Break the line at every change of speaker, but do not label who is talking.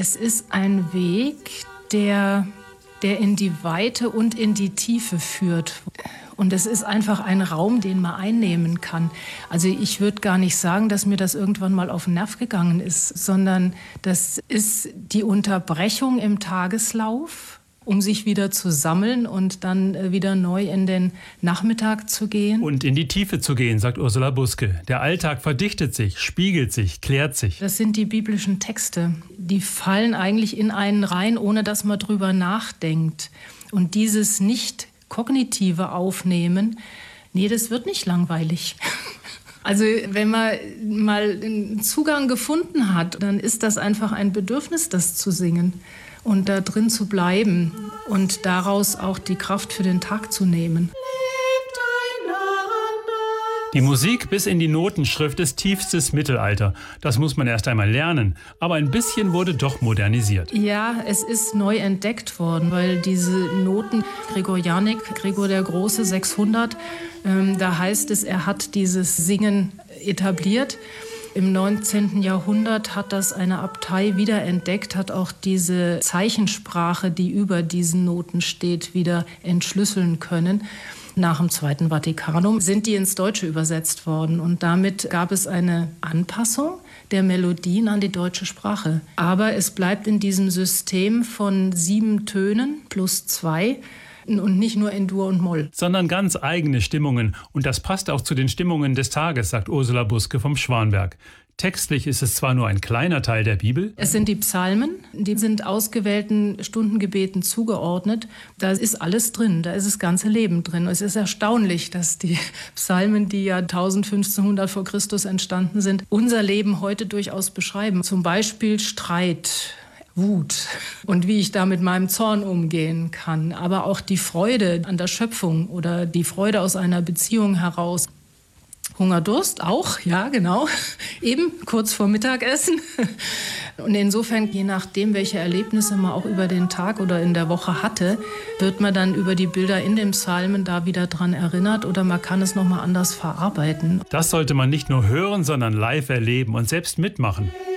Es ist ein Weg, der in die Weite und in die Tiefe führt. Und es ist einfach ein Raum, den man einnehmen kann. Also ich würde gar nicht sagen, dass mir das irgendwann mal auf den Nerv gegangen ist, sondern das ist die Unterbrechung im Tageslauf, um sich wieder zu sammeln und dann wieder neu in den Nachmittag zu gehen.
Und in die Tiefe zu gehen, sagt Ursula Buske. Der Alltag verdichtet sich, spiegelt sich, klärt sich.
Das sind die biblischen Texte. Die fallen eigentlich in einen rein, ohne dass man drüber nachdenkt. Und dieses nicht kognitive Aufnehmen, nee, das wird nicht langweilig. Also wenn man mal einen Zugang gefunden hat, dann ist das einfach ein Bedürfnis, das zu singen und da drin zu bleiben und daraus auch die Kraft für den Tag zu nehmen.
Die Musik bis in die Notenschrift ist tiefstes Mittelalter. Das muss man erst einmal lernen. Aber ein bisschen wurde doch modernisiert.
Ja, es ist neu entdeckt worden, weil diese Noten, Gregorianik, Gregor der Große, 600, da heißt es, er hat dieses Singen etabliert. Im 19. Jahrhundert hat das eine Abtei wiederentdeckt, hat auch diese Zeichensprache, die über diesen Noten steht, wieder entschlüsseln können. Nach dem Zweiten Vatikanum sind die ins Deutsche übersetzt worden und damit gab es eine Anpassung der Melodien an die deutsche Sprache. Aber es bleibt in diesem System von 7 Tönen plus 2 und nicht nur in Dur und Moll.
Sondern ganz eigene Stimmungen. Und das passt auch zu den Stimmungen des Tages, sagt Ursula Buske vom Schwanberg. Textlich ist es zwar nur ein kleiner Teil der Bibel.
Es sind die Psalmen, die sind ausgewählten Stundengebeten zugeordnet. Da ist alles drin, da ist das ganze Leben drin. Es ist erstaunlich, dass die Psalmen, die ja 1500 vor Christus entstanden sind, unser Leben heute durchaus beschreiben. Zum Beispiel Streit, Wut und wie ich da mit meinem Zorn umgehen kann. Aber auch die Freude an der Schöpfung oder die Freude aus einer Beziehung heraus. Hunger, Durst auch, ja genau, eben kurz vor Mittagessen. Und insofern, je nachdem, welche Erlebnisse man auch über den Tag oder in der Woche hatte, wird man dann über die Bilder in den Psalmen da wieder dran erinnert oder man kann es nochmal anders verarbeiten.
Das sollte man nicht nur hören, sondern live erleben und selbst mitmachen.